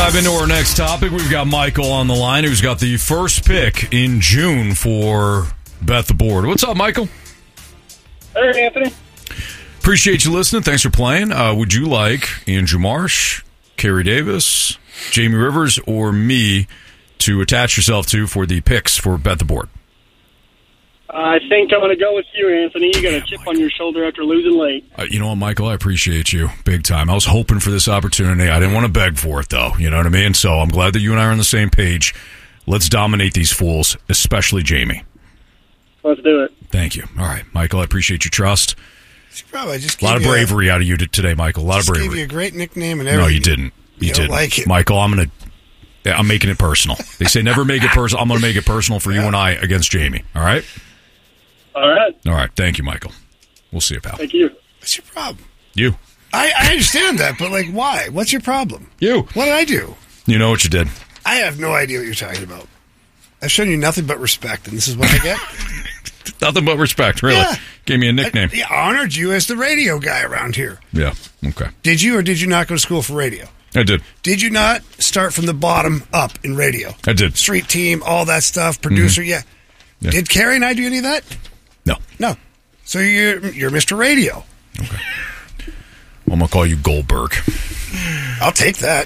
dive into our next topic. We've got Michael on the line, who's got the first pick in June for Bet the Board. What's up, Michael? Hey, Anthony. Appreciate you listening. Thanks for playing. Would you like Andrew Marsh, Kerry Davis, Jamie Rivers, or me to attach yourself to for the picks for Bet the Board? I think I'm going to go with you, Anthony. You got a chip on your shoulder after losing late. You know what, Michael? I appreciate you big time. I was hoping for this opportunity. I didn't want to beg for it, though. You know what I mean? So I'm glad that you and I are on the same page. Let's dominate these fools, especially Jamie. Let's do it. Thank you. All right, Michael, I appreciate your trust. Probably just a lot of bravery out of you today, Michael. A lot of bravery. Gave you a great nickname and everything. No, you didn't. You didn't like it. Michael, I'm making it personal. They say never make it personal. I'm going to make it personal for you and I against Jamie. All right? All right. All right. Thank you, Michael. We'll see you, pal. Thank you. What's your problem? You. I understand that, but, why? What's your problem? You. What did I do? You know what you did. I have no idea what you're talking about. I've shown you nothing but respect, and this is what I get? Nothing but respect, really. Yeah. Gave me a nickname. I honored you as the radio guy around here. Yeah, okay. Did you or did you not go to school for radio? I did. Did you not start from the bottom up in radio? I did. Street team, all that stuff, producer, yeah. Did Carrie and I do any of that? No. So you're Mr. Radio. Okay. Well, I'm going to call you Goldberg. I'll take that.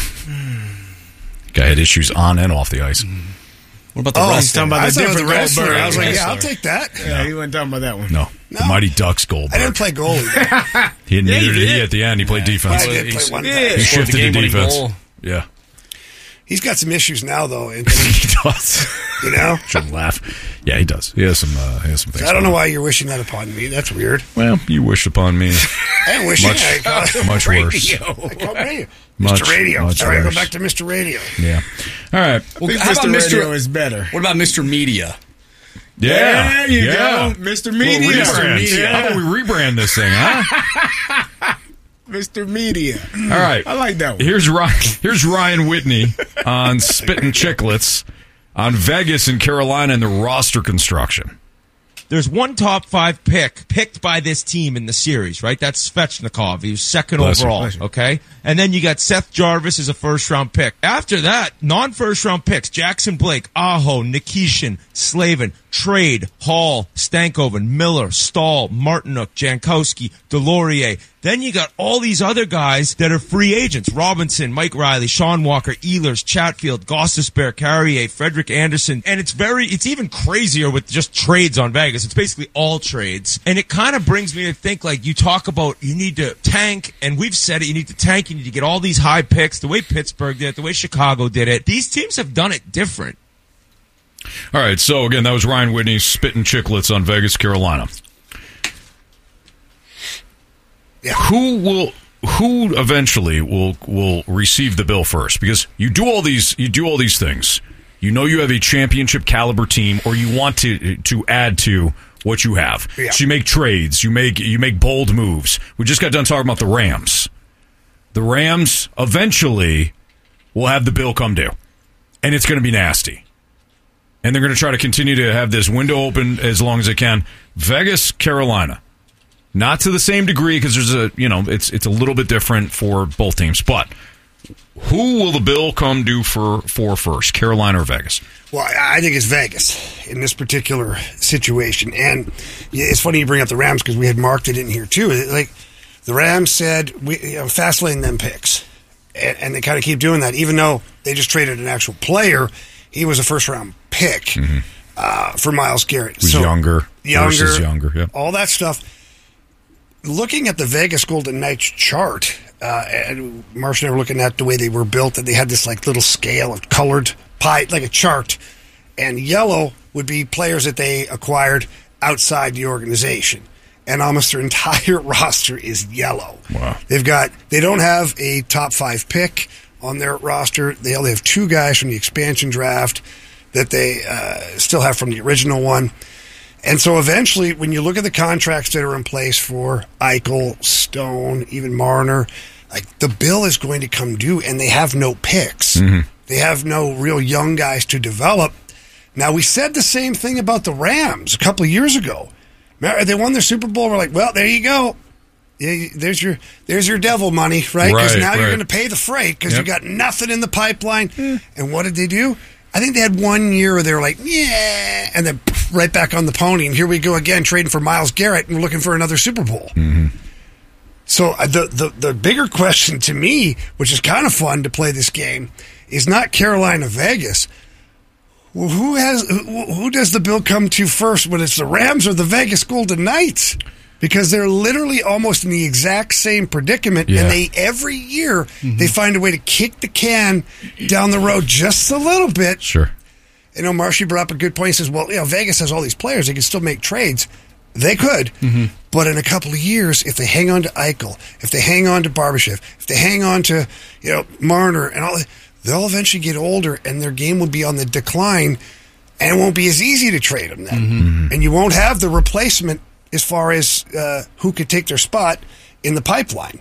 Guy had issues on and off the ice. What about the wrestler? He's talking about the different wrestler. I was like, I'll take that. Yeah, he wasn't talking about that one. No. The Mighty Ducks Goldberg. I didn't play goalie. Neither did he at the end. He played defense. I did play one time. He shifted to defense. Yeah. He's got some issues now, though. He does. You know? Shouldn't laugh. Yeah, he does. He has some things. I don't know why you're wishing that upon me. That's weird. Well, you wished upon me. I didn't wish much worse. I called radio. Much, Mr. Radio. Much Sorry, worse. go back to Mr. Radio. Yeah. All right. Well, how about Mr. Radio is better. What about Mr. Media? Yeah. There you go. Mr. Media. Mr. Media. How about we rebrand this thing, huh? Mr. Media. All right. I like that one. Here's Ryan Whitney on Spittin' Chicklets on Vegas and Carolina and the roster construction. There's one top 5 pick picked by this team in the series, right? That's Svechnikov. He was second overall, okay? And then you got Seth Jarvis as a first-round pick. After that, non-first-round picks, Jackson Blake, Aho, Nikishin, Slavin, Trade, Hall, Stankoven, Miller, Stahl, Martinuk, Jankowski, Delorier. Then you got all these other guys that are free agents. Robinson, Mike Riley, Sean Walker, Ehlers, Chatfield, Gostisbehere, Carrier, Frederick Anderson. And it's even crazier with just trades on Vegas. It's basically all trades. And it kind of brings me to think, you talk about you need to tank, and we've said it, you need to tank, you need to get all these high picks, the way Pittsburgh did it, the way Chicago did it. These teams have done it different. All right, so again, that was Ryan Whitney spitting chicklets on Vegas, Carolina. Yeah. Who eventually will receive the bill first? Because you do all these things. You know you have a championship caliber team, or you want to add to what you have. Yeah. So you make trades, you make bold moves. We just got done talking about the Rams. The Rams eventually will have the bill come due, and it's going to be nasty. And they're going to try to continue to have this window open as long as they can. Vegas, Carolina. Not to the same degree, because there's it's a little bit different for both teams. But who will the bill come due for first, Carolina or Vegas? Well, I think it's Vegas in this particular situation. And it's funny you bring up the Rams, because we had marked it in here too. The Rams said, fast lane them picks. And they kind of keep doing that, even though they just traded an actual player. He was a first-round pick for Myles Garrett. Who's younger versus younger. Yeah. All that stuff. Looking at the Vegas Golden Knights chart, and Marsh and I were looking at the way they were built, and they had this little scale of colored pie, like a chart, and yellow would be players that they acquired outside the organization, and almost their entire roster is yellow. Wow. They don't have a top 5 pick on their roster. They only have 2 guys from the expansion draft that they still have from the original one. And so eventually, when you look at the contracts that are in place for Eichel, Stone, even Marner, the bill is going to come due, and they have no picks. Mm-hmm. They have no real young guys to develop. Now, we said the same thing about the Rams a couple of years ago. They won their Super Bowl. We're like, well, there you go. Yeah, there's your devil money, right? Because now you're going to pay the freight because you got nothing in the pipeline. And what did they do? I think they had 1 year where they were like, yeah, and then right back on the pony. And here we go again, trading for Myles Garrett and we're looking for another Super Bowl. So the bigger question to me, which is kind of fun to play this game, is not Carolina Vegas. Well, who does the bill come to first when it's the Rams or the Vegas Golden Knights? Because they're literally almost in the exact same predicament, and they every year they find a way to kick the can down the road just a little bit. Sure. You know, Marshy brought up a good point. He says, well, Vegas has all these players. They can still make trades. They could. But in a couple of years, if they hang on to Eichel, if they hang on to Barbashev, if they hang on to, Marner and all that, they'll eventually get older and their game will be on the decline and it won't be as easy to trade them then. And you won't have the replacement as far as who could take their spot in the pipeline.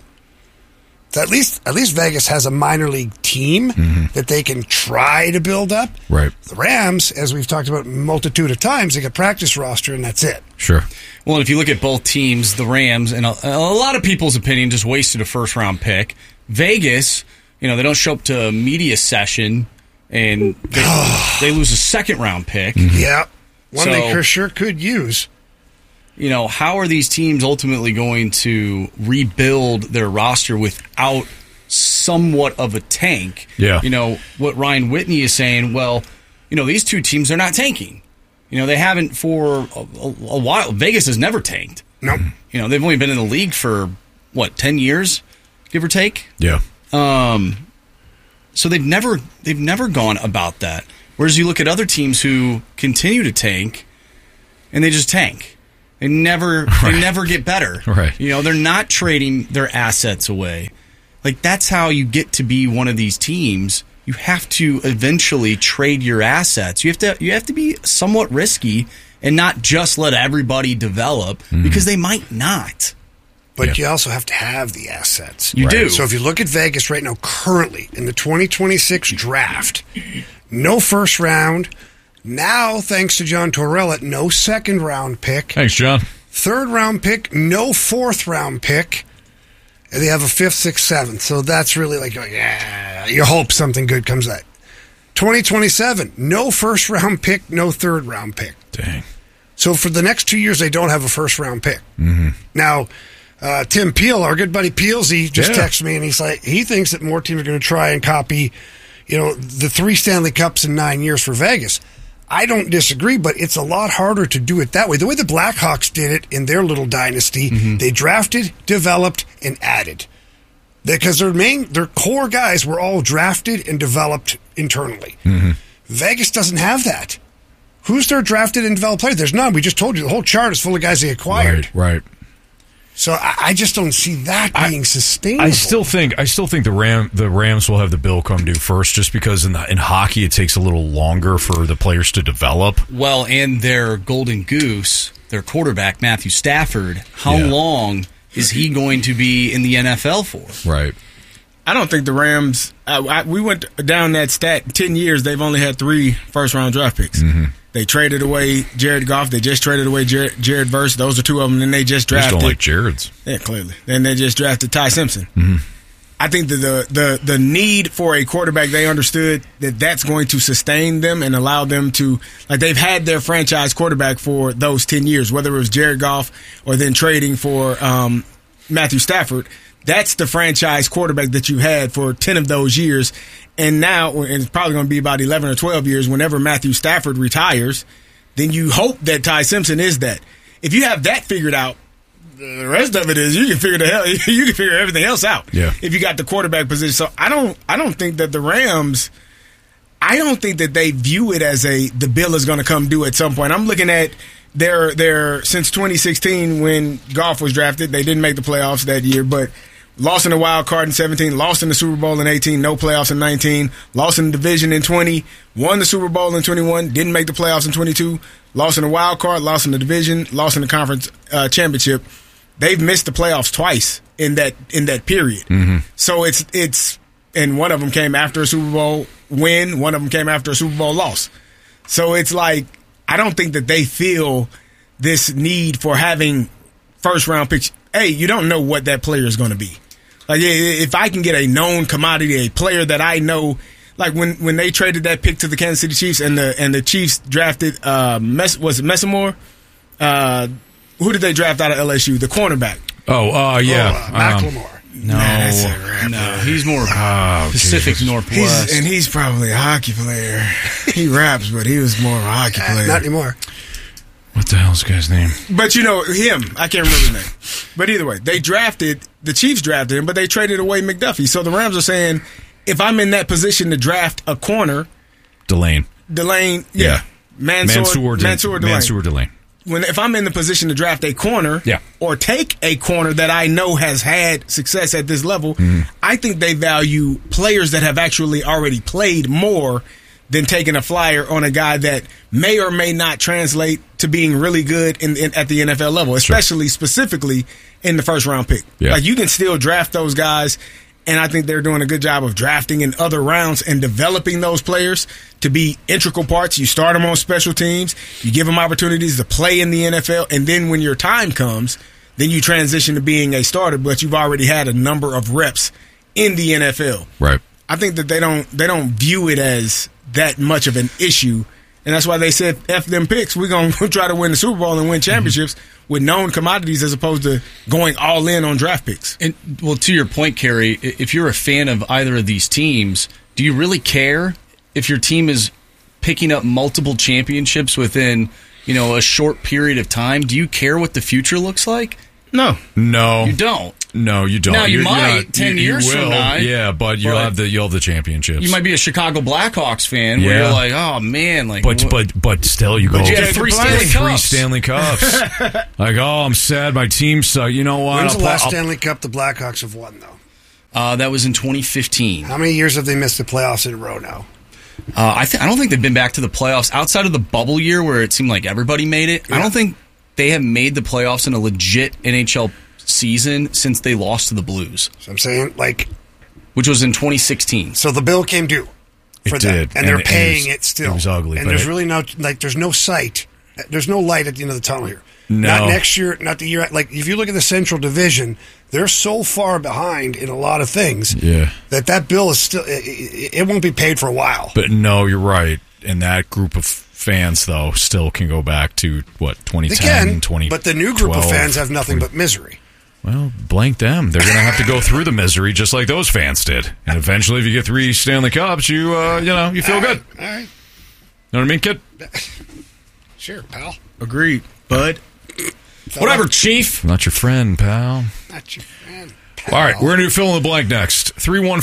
So at least Vegas has a minor league team that they can try to build up. Right. The Rams, as we've talked about a multitude of times, they got practice roster and that's it. Sure. Well, if you look at both teams, the Rams, and a lot of people's opinion, just wasted a first-round pick. Vegas, they don't show up to a media session, and they lose a second-round pick. Yeah. One they sure could use. How are these teams ultimately going to rebuild their roster without somewhat of a tank? Yeah. What Ryan Whitney is saying, these two teams are not tanking. They haven't for a while. Vegas has never tanked. Nope. They've only been in the league for, 10 years, give or take? Yeah. So they've never gone about that. Whereas you look at other teams who continue to tank, and they just tank. They never get better. Right. They're not trading their assets away. Like, that's how you get to be one of these teams. You have to eventually trade your assets. You have to be somewhat risky and not just let everybody develop because they might not. But you also have to have the assets. You do. So if you look at Vegas right now, currently in the 2026 draft, no first round. Now, thanks to John Torella, no second round pick. Thanks, John. Third round pick, no fourth round pick. And they have a 5th, 6th, 7th. So that's really like, you hope something good comes out. 2027, no first round pick, no third round pick. Dang. So for the next 2 years, they don't have a first round pick. Now, Tim Peel, our good buddy Peelsy, just texted me and he's like, he thinks that more teams are going to try and copy, the 3 Stanley Cups in 9 years for Vegas. I don't disagree, but it's a lot harder to do it that way. The way the Blackhawks did it in their little dynasty, they drafted, developed, and added. Because their core guys were all drafted and developed internally. Vegas doesn't have that. Who's their drafted and developed player? There's none. We just told you the whole chart is full of guys they acquired. Right. So I just don't see that being sustainable. I still think the Rams will have the bill come due first, just because in hockey it takes a little longer for the players to develop. Well, and their golden goose, their quarterback Matthew Stafford, how long is he going to be in the NFL for? Right. I don't think the Rams. We went down that stat. 10 years, they've only had 3 first-round draft picks. They traded away Jared Goff. They just traded away Jared Verse. Those are 2 of them. Then they just drafted. I just don't like Jared's. Yeah, clearly. Then they just drafted Ty Simpson. I think that the need for a quarterback, they understood that that's going to sustain them and allow them to, like, they've had their franchise quarterback for those 10 years, whether it was Jared Goff or then trading for Matthew Stafford. That's the franchise quarterback that you had for 10 of those years. And now, and it's probably going to be about 11 or 12 years, whenever Matthew Stafford retires, then you hope that Ty Simpson is that. If you have that figured out, the rest of it is you can figure everything else out. Yeah. If you got the quarterback position. So I don't think that the Rams, I don't think that they view it as the bill is going to come due at some point. I'm looking at their since 2016 when Goff was drafted, they didn't make the playoffs that year, but lost in the wild card in 17, lost in the Super Bowl in 18, no playoffs in 19, lost in the division in 20, won the Super Bowl in 21, didn't make the playoffs in 22, lost in the wild card, lost in the division, lost in the conference championship. They've missed the playoffs twice in that period. So it's and one of them came after a Super Bowl win, one of them came after a Super Bowl loss. So it's like, I don't think that they feel this need for having first round picks. you don't know what that player is going to be. Like, if I can get a known commodity, a player that I know, like when they traded that pick to the Kansas City Chiefs and the Chiefs drafted was it Messamore? Who did they draft out of LSU? The cornerback. Macklemore. No, he's more Pacific Northwest. He's probably a hockey player. He raps, but he was more of a hockey player. Not anymore. What the hell's the guy's name? But him. I can't remember his name. But either way, the Chiefs drafted him, but they traded away McDuffie. So the Rams are saying, if I'm in that position to draft a corner, Delane, yeah. Mansour Delane. If I'm in the position to draft a corner or take a corner that I know has had success at this level, I think they value players that have actually already played more than taking a flyer on a guy that may or may not translate to being really good at the NFL level, especially specifically in the first round pick. Yeah. Like, you can still draft those guys, and I think they're doing a good job of drafting in other rounds and developing those players to be integral parts. You start them on special teams, you give them opportunities to play in the NFL, and then when your time comes, then you transition to being a starter, but you've already had a number of reps in the NFL. Right. I think that they don't view it as that much of an issue, and that's why they said, F them picks. We're going to try to win the Super Bowl and win championships with known commodities as opposed to going all in on draft picks. And, well, to your point, Kerry, if you're a fan of either of these teams, do you really care if your team is picking up multiple championships within, a short period of time? Do you care what the future looks like? No. You don't. No, you don't. Now, you might 10 years from now. Yeah, but you'll have the championships. You might be a Chicago Blackhawks fan where you're like, oh, man. Like, but still, you go, you have three Stanley Cups. Like, I'm sad my team sucks. You know what? When's the last Stanley Cup the Blackhawks have won, though? That was in 2015. How many years have they missed the playoffs in a row now? I don't think they've been back to the playoffs outside of the bubble year where it seemed like everybody made it. Yeah. I don't think they have made the playoffs in a legit NHL season since they lost to the Blues. So I'm saying, which was in 2016. So the bill came due for them, and they're paying it still. It was ugly, and there's really there's no sight, there's no light at the end of the tunnel here. No. Not next year, not the year. Like, if you look at the Central Division, they're so far behind in a lot of things that bill is still, it won't be paid for a while. But no, you're right. And that group of fans, though, still can go back to, 2010, 2012. But the new group of fans have nothing but misery. Well, blank them. They're going to have to go through the misery just like those fans did. And eventually, if you get 3 Stanley Cups, you feel good. All right. Know what I mean, kid? Sure, pal. Agreed, bud. Whatever, Chief. I'm not your friend, pal. Not your friend. All right, we're going to do fill in the blank next.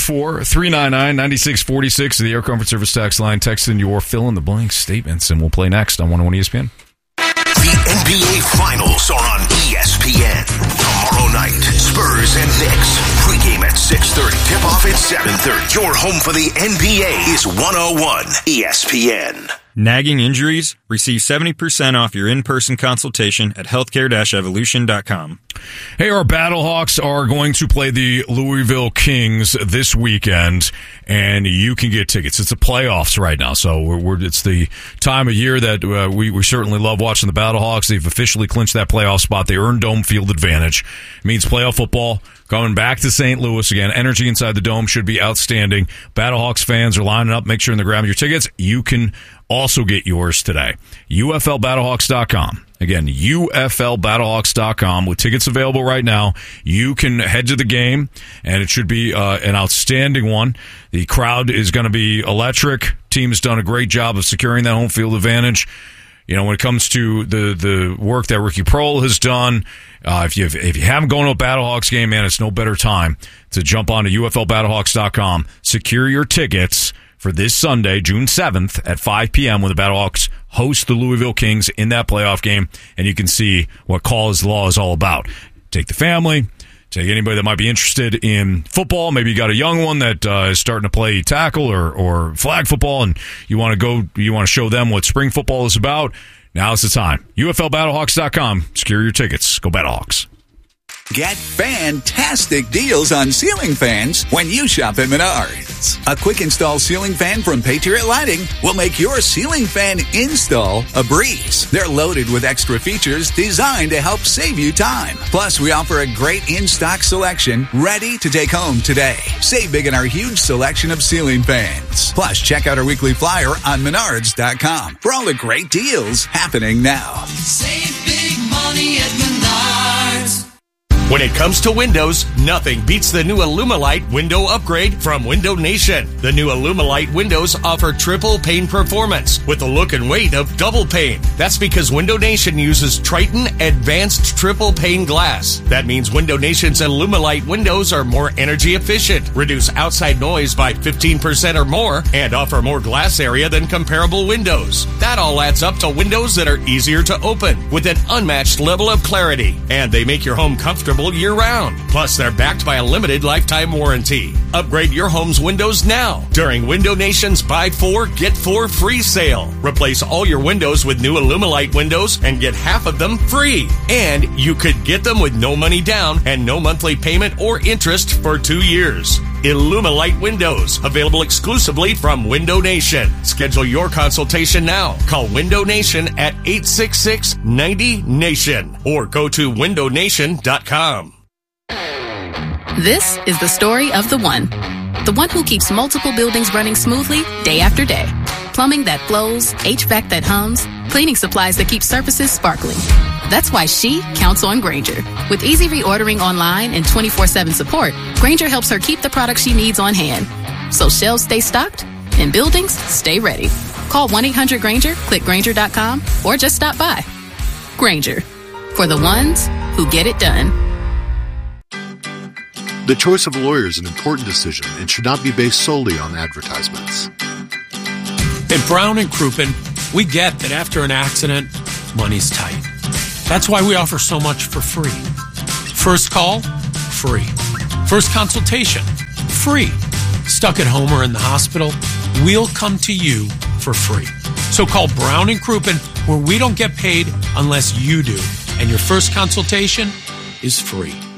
314-399-9646 is the Air Comfort Service text line. Text in your fill in the blank statements, and we'll play next on 101 ESPN. The NBA Finals are on ESPN. Tomorrow night, Spurs and Knicks. Pre-game at 6:30. Tip-off at 7:30. Your home for the NBA is 101 ESPN. Nagging injuries? Receive 70% off your in-person consultation at healthcare-evolution.com. Hey, our Battlehawks are going to play the Louisville Kings this weekend, and you can get tickets. It's the playoffs right now, so it's the time of year that we certainly love watching the Battlehawks. They've officially clinched that playoff spot. They earned dome field advantage. It means playoff football coming back to St. Louis again. Energy inside the dome should be outstanding. Battlehawks fans are lining up. Make sure they're grabbing your tickets. You can also get yours today. UFLBattlehawks.com. Again, UFLBattlehawks.com with tickets available right now. You can head to the game, and it should be an outstanding one. The crowd is going to be electric. Team has done a great job of securing that home field advantage. You know, when it comes to the work that Ricky Prohl has done, if you haven't gone to a Battlehawks game, man, it's no better time to jump on to UFLBattlehawks.com. Secure your tickets for this Sunday, June 7th at 5 p.m. when the Battlehawks host the Louisville Kings in that playoff game, and you can see what Call is Law is all about. Take the family, take anybody that might be interested in football. Maybe you got a young one that is starting to play tackle or flag football, and you want to show them what spring football is about. Now's the time. UFLBattlehawks.com. Secure your tickets. Go Battlehawks. Get fantastic deals on ceiling fans when you shop at Menards. A quick install ceiling fan from Patriot Lighting will make your ceiling fan install a breeze. They're loaded with extra features designed to help save you time. Plus, we offer a great in-stock selection ready to take home today. Save big in our huge selection of ceiling fans. Plus, check out our weekly flyer on Menards.com for all the great deals happening now. Save big money at Menards. When it comes to windows, nothing beats the new Illumilite window upgrade from Window Nation. The new Illumilite windows offer triple pane performance with the look and weight of double pane. That's because Window Nation uses Triton Advanced Triple Pane Glass. That means Window Nation's Illumilite windows are more energy efficient, reduce outside noise by 15% or more, and offer more glass area than comparable windows. That all adds up to windows that are easier to open with an unmatched level of clarity, and they make your home comfortable year-round. Plus, they're backed by a limited lifetime warranty. Upgrade your home's windows now during Window Nation's Buy 4, Get 4 free sale. Replace all your windows with new Illumilite windows and get half of them free. And you could get them with no money down and no monthly payment or interest for 2 years. Illumilite windows, available exclusively from Window Nation. Schedule your consultation now. Call Window Nation at 866-90-NATION or go to windownation.com. This is the story of the one who keeps multiple buildings running smoothly day after day. Plumbing that flows, HVAC that hums, cleaning supplies that keep surfaces sparkling. That's why she counts on Grainger. With easy reordering online and 24/7 support, Grainger helps her keep the products she needs on hand. So shelves stay stocked and buildings stay ready. Call 1-800-GRAINGER, click Grainger.com, or just stop by. Grainger, for the ones who get it done. The choice of a lawyer is an important decision and should not be based solely on advertisements. At Brown & Crouppen, we get that after an accident, money's tight. That's why we offer so much for free. First call, free. First consultation, free. Stuck at home or in the hospital, we'll come to you for free. So call Brown & Crouppen, where we don't get paid unless you do. And your first consultation is free.